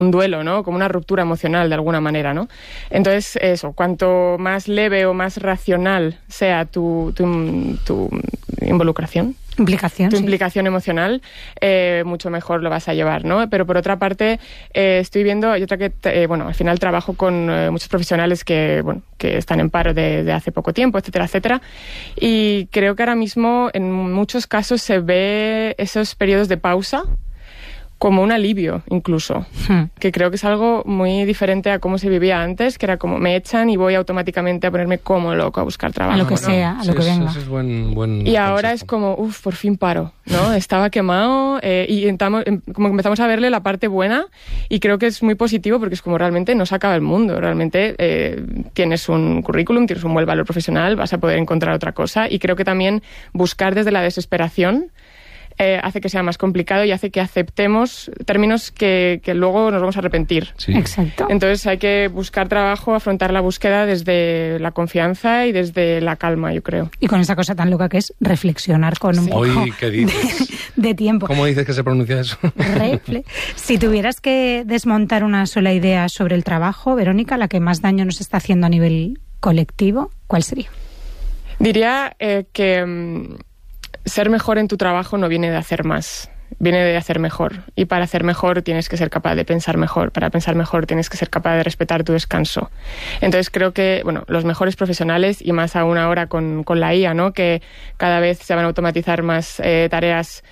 un duelo, ¿no? Como una ruptura emocional de alguna manera, ¿no? Entonces, eso, cuanto más leve o más racional sea tu involucración, tu implicación emocional, mucho mejor lo vas a llevar, ¿no? Pero por otra parte, estoy viendo, y otra que, al final trabajo con muchos profesionales que están en paro de hace poco tiempo, etcétera, etcétera, y creo que ahora mismo en muchos casos se ve esos periodos de pausa como un alivio, incluso, que creo que es algo muy diferente a cómo se vivía antes, que era como me echan y voy automáticamente a ponerme como loco a buscar trabajo. A lo que sea, a lo que venga. Eso es buen y ahora es como, por fin paro, ¿no? Estaba quemado y como empezamos a verle la parte buena, y creo que es muy positivo porque es como realmente no se acaba el mundo, realmente tienes un currículum, tienes un buen valor profesional, vas a poder encontrar otra cosa, y creo que también buscar desde la desesperación hace que sea más complicado y hace que aceptemos términos que luego nos vamos a arrepentir. Sí. Exacto. Entonces hay que buscar trabajo, afrontar la búsqueda desde la confianza y desde la calma, yo creo. Y con esa cosa tan loca que es reflexionar con un poco ¿qué dices? de tiempo. ¿Cómo dices que se pronuncia eso? Si tuvieras que desmontar una sola idea sobre el trabajo, Verónica, la que más daño nos está haciendo a nivel colectivo, ¿cuál sería? Diría que ser mejor en tu trabajo no viene de hacer más, viene de hacer mejor. Y para hacer mejor tienes que ser capaz de pensar mejor. Para pensar mejor tienes que ser capaz de respetar tu descanso. Entonces creo que los mejores profesionales, y más aún ahora con la IA, ¿no? Que cada vez se van a automatizar más tareas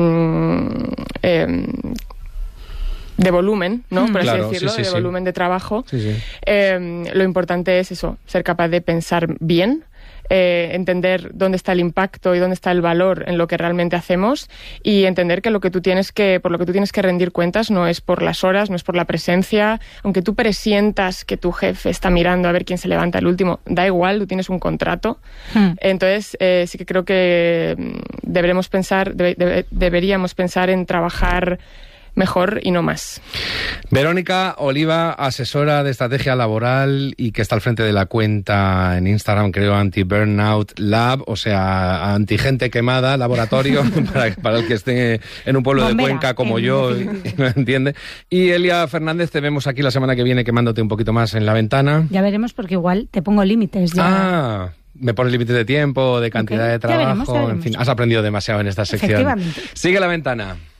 de volumen, ¿no? Por así decirlo, de volumen de trabajo. Lo importante es eso, ser capaz de pensar bien, entender dónde está el impacto y dónde está el valor en lo que realmente hacemos, y entender que por lo que tú tienes que rendir cuentas no es por las horas, no es por la presencia. Aunque tú presientas que tu jefe está mirando a ver quién se levanta el último, da igual, tú tienes un contrato. Entonces sí que creo que deberíamos pensar en trabajar mejor y no más. Verónica Oliva, asesora de estrategia laboral y que está al frente de la cuenta en Instagram, creo, Anti-Burnout Lab, o sea, anti-gente quemada, laboratorio, para el que esté en un pueblo de Cuenca como yo, y no entiende. Y Elia Fernández, te vemos aquí la semana que viene quemándote un poquito más en la ventana. Ya veremos, porque igual te pongo límites ya. Me pones límites de tiempo, de cantidad de trabajo, ya veremos. En fin, has aprendido demasiado en esta sección. Efectivamente. Sigue la ventana.